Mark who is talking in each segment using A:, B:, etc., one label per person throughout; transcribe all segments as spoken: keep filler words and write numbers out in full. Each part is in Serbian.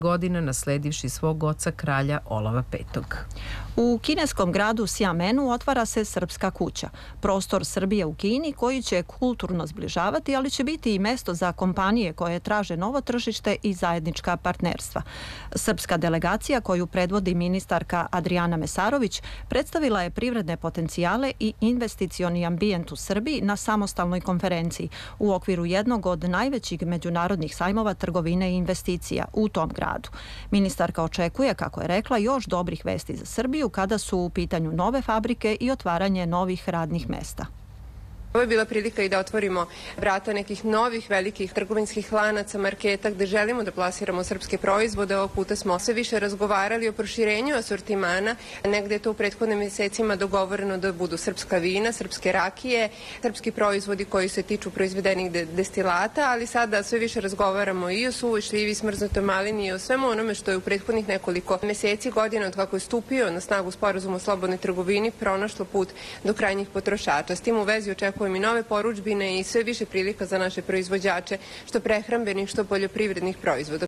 A: godina nasledivši svog oca kralja Olava petog.
B: U kineskom gradu Xiamenu otvara se Srpska kuća, prostor Srbije u Kini koji će kulturno zbližavati, ali će biti i mesto za kompanije koje traže novo tržište i zajednička partnerstva. Srpska delegacija koju predvodi ministarka Adriana Mesarović predstavila je privredne potencijale i investicioni ambijent u Srbiji na samostalnoj konferenciji u okviru jednog od najvećih međunarodnih sajmova trgovine i investicija u tom gradu. Ministarka očekuje, kako je rekla, još dobrih vesti za Srbiju kada su u pitanju nove fabrike i otvaranje novih radnih mesta.
C: Ovo je bila prilika i da otvorimo vrata nekih novih velikih trgovinskih lanaca, marketa gde želimo da plasiramo srpske proizvode. Ovog puta smo sve više razgovarali o proširenju asortimana. Negde je to u prethodnim mesecima dogovoreno da budu srpska vina, srpske rakije, srpski proizvodi koji se tiču proizvedenih destilata, ali sada sve više razgovaramo i o suvoj šljivi, smrznutoj malini i o svemu onome što je u prethodnih nekoliko meseci, godina od kako je stupio na snagu sporazum o slobodnoj trgovini pronašlo put do krajnjih potrošača. S tim u vezi očekujemo i nove poručbine i sve više prilika za naše proizvođače, što prehrambenih, što poljoprivrednih proizvoda.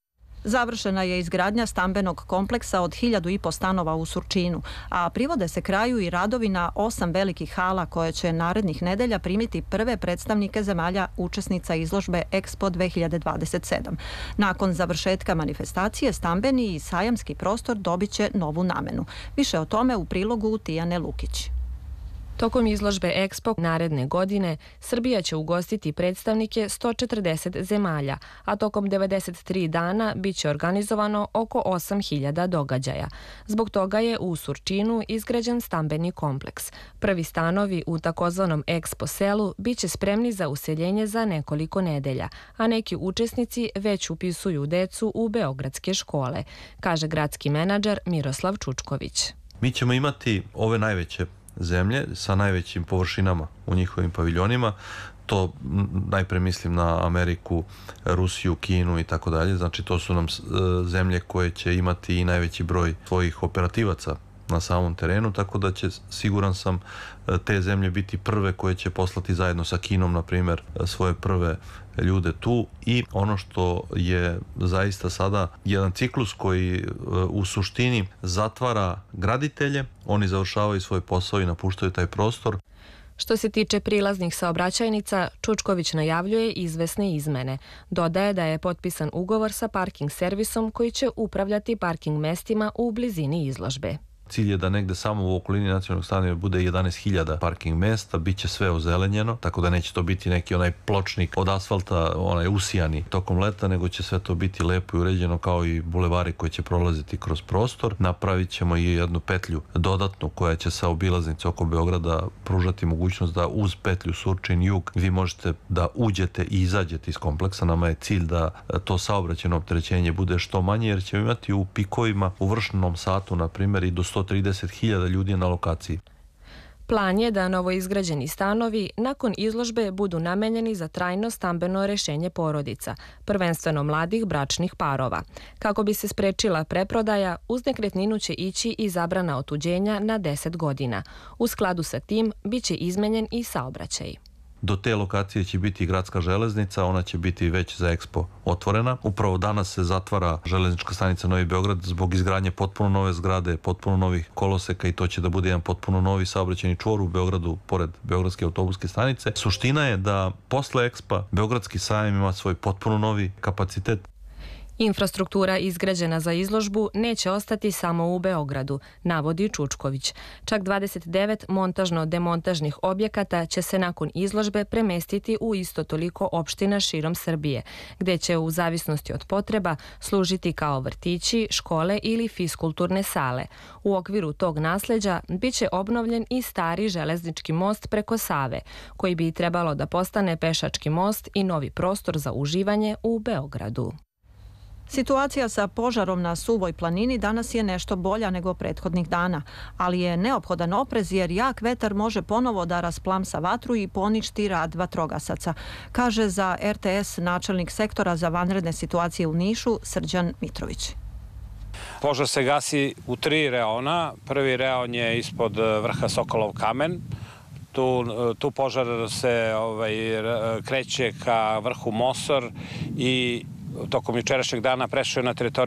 B: Završena je izgradnja stambenog kompleksa od hiljadu i po stanova u Surčinu, a privode se kraju i radovi na osam velikih hala koje će narednih nedelja primiti prve predstavnike zemalja učesnica izložbe Expo dve hiljade dvadeset sedam. Nakon završetka manifestacije, stambeni i sajamski prostor dobit će novu namenu. Više o tome u prilogu Tijane Lukić.
D: Tokom izložbe Expo naredne godine Srbija će ugostiti predstavnike sto četrdeset zemalja, a tokom devedeset tri dana biće organizovano oko osam hiljada događaja. Zbog toga je u Surčinu izgrađen stambeni kompleks. Prvi stanovi u takozvanom Expo selu biće spremni za useljenje za nekoliko nedelja, a neki učesnici već upisuju decu u beogradske škole, kaže gradski menadžer Miroslav Čučković.
E: Mi ćemo imati ove najveće zemlje sa najvećim površinama u njihovim paviljonima. To najpre mislim na Ameriku, Rusiju, Kinu i tako dalje. Znači to su nam zemlje koje će imati i najveći broj svojih operativaca na samom terenu, tako da će, siguran sam, te zemlje biti prve koje će poslati zajedno sa Kinom, na primjer, svoje prve ljude tu. I ono što je zaista sada jedan ciklus koji u suštini zatvara graditelje, oni završavaju svoj posao i napuštaju taj prostor.
D: Što se tiče prilaznih saobraćajnica, Čučković najavljuje izvesne izmene. Dodaje da je potpisan ugovor sa parking servisom koji će upravljati parking mestima u blizini izložbe.
E: Cilj je da negde samo u okolini nacionalnog stadiona bude jedanaest hiljada parking mesta, bit će sve ozelenjeno, tako da neće to biti neki onaj pločnik od asfalta, onaj usijani tokom leta, nego će sve to biti lepo i uređeno kao i bulevari koji će prolaziti kroz prostor. Napravit ćemo i jednu petlju dodatnu koja će sa obilaznice oko Beograda pružati mogućnost da uz petlju Surčin jug vi možete da uđete i izađete iz kompleksa. Nama je cilj da to saobraćajno opterećenje bude što manje, jer ćemo imati u pikovima, u vršnom satu, na primjer, i do sto trideset hiljada ljudi na lokaciji.
D: Plan je da novoizgrađeni stanovi nakon izložbe budu namenjeni za trajno stambeno rešenje porodica, prvenstveno mladih bračnih parova. Kako bi se sprečila preprodaja, uz nekretninu će ići i zabrana otuđenja na deset godina. U skladu sa tim biće izmenjen i saobraćaj.
E: Do te lokacije će biti gradska železnica, ona će biti već za Expo otvorena. Upravo danas se zatvara železnička stanica Novi Beograd zbog izgradnje potpuno nove zgrade, potpuno novih koloseka, i to će da bude jedan potpuno novi saobraćajni čvor u Beogradu pored Beogradske autobuske stanice. Suština je da posle Expa Beogradski sajam ima svoj potpuno novi kapacitet.
D: Infrastruktura izgrađena za izložbu neće ostati samo u Beogradu, navodi Čučković. Čak dvadeset devet montažno-demontažnih objekata će se nakon izložbe premestiti u isto toliko opština širom Srbije, gde će u zavisnosti od potreba služiti kao vrtići, škole ili fiskulturne sale. U okviru tog nasleđa biće obnovljen i stari železnički most preko Save, koji bi trebalo da postane pešački most i novi prostor za uživanje u Beogradu.
B: Situacija sa požarom na Suvoj planini danas je nešto bolja nego prethodnih dana, ali je neophodan oprez jer jak vetar može ponovo da rasplamsa vatru i poništi rad vatrogasaca, kaže za R T S načelnik sektora za vanredne situacije u Nišu Srđan Mitrović.
F: Požar se gasi u tri reona. Prvi reon je ispod vrha Sokolov kamen. Tu, tu požar se ovaj, kreće ka vrhu Mosor i tokom jučerašnjeg dana prešao je na teritoriju